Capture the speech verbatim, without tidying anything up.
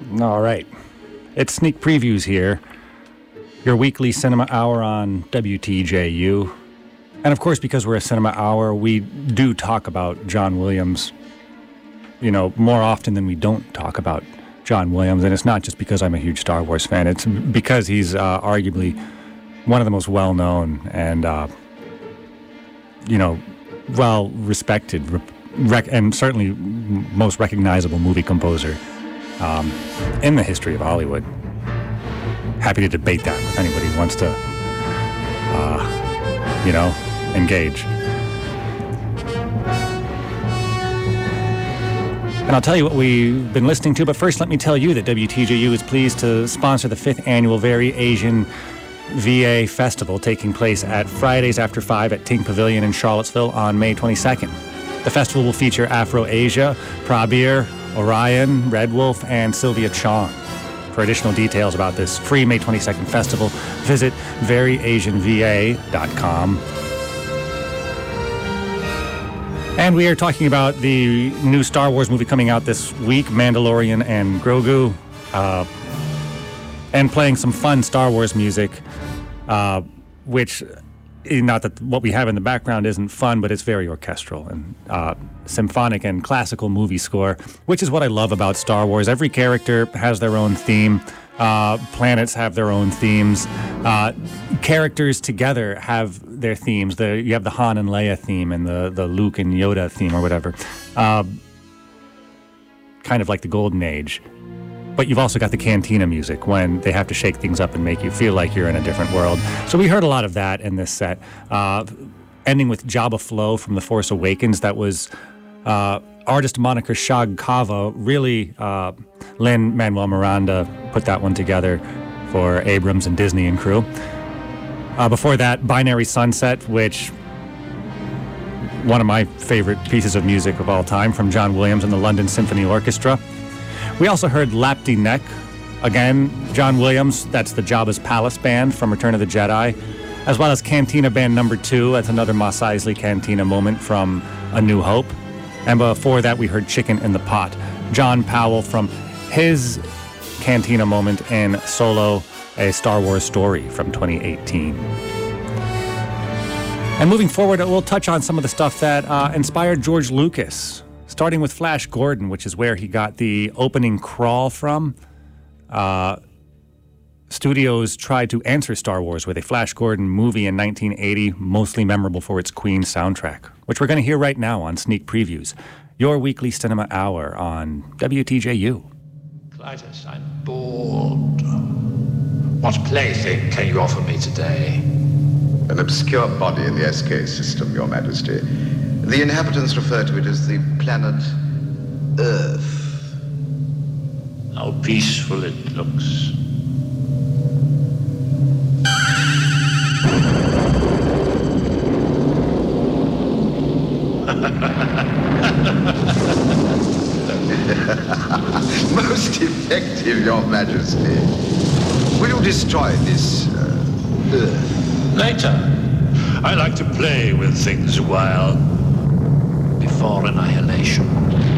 All right. It's Sneak Previews here, your weekly cinema hour on W T J U. And of course, because we're a cinema hour, we do talk about John Williams, you know, more often than we don't talk about John Williams. And it's not just because I'm a huge Star Wars fan. It's because he's uh, arguably one of the most well-known and, uh, you know, well-respected rec- and certainly most recognizable movie composer um, in the history of Hollywood. Happy to debate that with anybody who wants to, uh, you know, engage. And I'll tell you what we've been listening to, but first let me tell you that W T J U is pleased to sponsor the fifth annual Very Asian V A Festival taking place at Fridays After five at Ting Pavilion in Charlottesville on May twenty-second. The festival will feature Afro Asia, Prabir, Orion, Red Wolf, and Sylvia Chong. For additional details about this free May twenty-second festival, visit very asian v a dot com. And we are talking about the new Star Wars movie coming out this week, Mandalorian and Grogu, uh, and playing some fun Star Wars music, uh, which, not that what we have in the background isn't fun, but it's very orchestral and uh, symphonic and classical movie score, which is what I love about Star Wars. Every character has their own theme. Uh, planets have their own themes. Uh, characters together have their themes. The, you have the Han and Leia theme and the, the Luke and Yoda theme or whatever. Uh, kind of like the Golden Age. But you've also got the cantina music when they have to shake things up and make you feel like you're in a different world. So we heard a lot of that in this set. Uh, ending with Jabba Flow from The Force Awakens. That was uh, artist moniker Shag Kava. Really, uh, Lin-Manuel Miranda put that one together for Abrams and Disney and crew. Uh, before that, Binary Sunset, which one of my favorite pieces of music of all time from John Williams and the London Symphony Orchestra. We also heard Lapti Nek, again, John Williams, that's the Jabba's Palace Band from Return of the Jedi, as well as Cantina Band Number Two, that's another Mos Eisley Cantina moment from A New Hope. And before that, we heard Chicken in the Pot, John Powell from his Cantina moment in Solo, a Star Wars Story from twenty eighteen. And moving forward, we'll touch on some of the stuff that uh, inspired George Lucas, starting with Flash Gordon, which is where he got the opening crawl from. Uh, studios tried to answer Star Wars with a Flash Gordon movie in nineteen eighty, mostly memorable for its Queen soundtrack, which we're going to hear right now on Sneak Previews, your weekly cinema hour on W T J U. Clytus, I'm bored. What plaything can you offer me today? An obscure body in the S K system, Your Majesty. The inhabitants refer to it as the planet Earth. How peaceful it looks. Most effective, Your Majesty. Will you destroy this uh, Earth? Later. I like to play with things a while before annihilation.